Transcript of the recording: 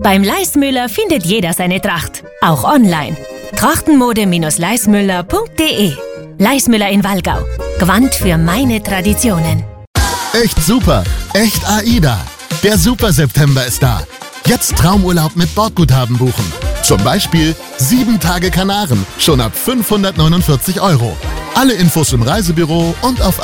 Beim Leismüller findet jeder seine Tracht, auch online. Trachtenmode-leismüller.de. Leismüller in Wallgau. Gewand für meine Traditionen. Echt super, echt AIDA. Der Super September ist da. Jetzt Traumurlaub mit Bordguthaben buchen. Zum Beispiel 7 Tage Kanaren, schon ab 549 €. Alle Infos im Reisebüro und auf